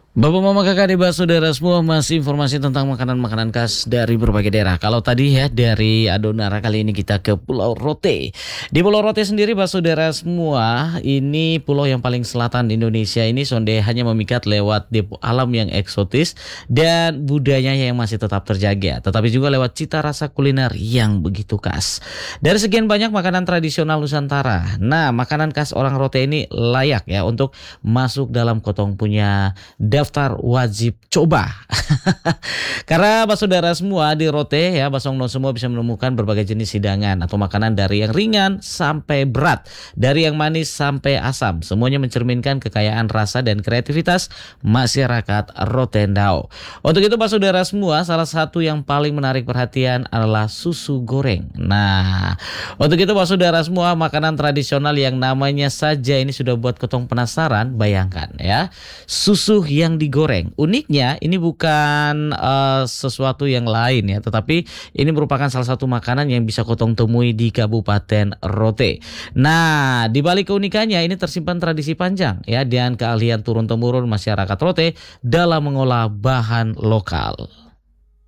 Bapak Mama Kakak Adik Saudara semua, masih informasi tentang makanan-makanan khas dari berbagai daerah. Kalau tadi ya dari Adonara, kali ini kita ke Pulau Rote. Di Pulau Rote sendiri Saudara semua, ini pulau yang paling selatan di Indonesia ini sonde hanya memikat lewat depo alam yang eksotis dan budayanya yang masih tetap terjaga, tetapi juga lewat cita rasa kuliner yang begitu khas. Dari sekian banyak makanan tradisional Nusantara, nah makanan khas orang Rote ini layak ya untuk masuk dalam Kotong punya daftar wajib coba. Karena saudara semua di Rote ya, Basongno semua bisa menemukan berbagai jenis hidangan atau makanan dari yang ringan sampai berat, dari yang manis sampai asam. Semuanya mencerminkan kekayaan rasa dan kreativitas masyarakat Rotendao. Untuk itu saudara semua, salah satu yang paling menarik perhatian adalah susu goreng. Nah, untuk itu saudara semua, makanan tradisional yang namanya saja ini sudah buat Kotong penasaran. Bayangkan ya, susu yang digoreng. Uniknya ini bukan sesuatu yang lain ya, tetapi ini merupakan salah satu makanan yang bisa Kotong temui di Kabupaten Rote. Nah, di balik keunikannya ini tersimpan tradisi panjang ya, dan keahlian turun-temurun masyarakat Rote dalam mengolah bahan lokal.